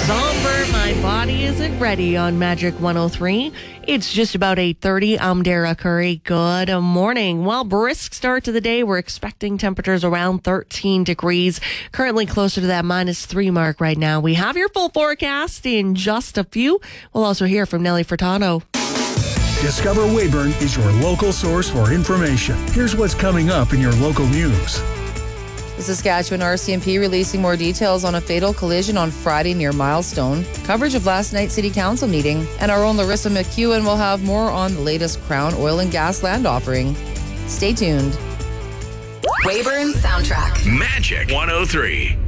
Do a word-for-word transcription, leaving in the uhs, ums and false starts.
Somber, my body isn't ready on Magic one oh three. It's just about eight thirty. I'm Dara Curry. Good morning. Well, brisk start to the day. We're expecting temperatures around thirteen degrees. Currently closer to that minus three mark right now. We have your full forecast in just a few. We'll also hear from Nelly Furtado. Discover Weyburn is your local source for information. Here's what's coming up in your local news. The Saskatchewan R C M P releasing more details on a fatal collision on Friday near Milestone, coverage of last night's City Council meeting, and our own Larissa McEwen will have more on the latest Crown Oil and Gas land offering. Stay tuned. Weyburn Soundtrack. Magic one oh three.